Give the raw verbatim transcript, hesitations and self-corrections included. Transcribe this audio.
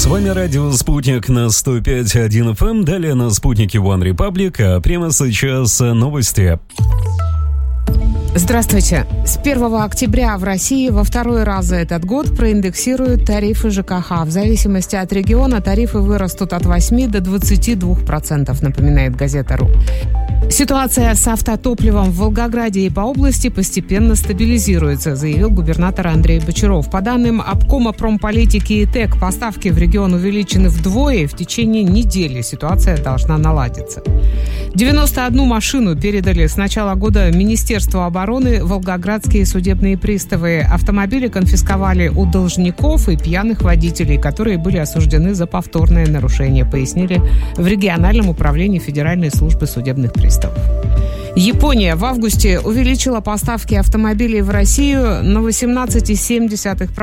С вами радио «Спутник» на сто пять и один эф эм, далее на «Спутнике One Republic», а прямо сейчас новости. Здравствуйте. С первого октября в России во второй раз за этот год проиндексируют тарифы ЖКХ. В зависимости от региона тарифы вырастут от восьми до двадцати двух процентов, напоминает газета «Ру». Ситуация с автотопливом в Волгограде и по области постепенно стабилизируется, заявил губернатор Андрей Бочаров. По данным обкома промполитики и ТЭК, поставки в регион увеличены вдвое, и в течение недели ситуация должна наладиться. девяносто одну машину передали с начала года Министерству обороны волгоградские судебные приставы. Автомобили конфисковали у должников и пьяных водителей, которые были осуждены за повторное нарушение, пояснили в региональном управлении Федеральной службы судебных приставов. Япония в августе увеличила поставки автомобилей в Россию на восемнадцать целых семь десятых процента.